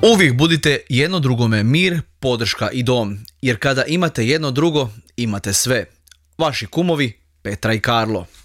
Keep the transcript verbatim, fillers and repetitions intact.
Uvijek budite jedno drugome mir, podrška i dom, jer kada imate jedno drugo, imate sve. Vaši kumovi Petra i Karlo.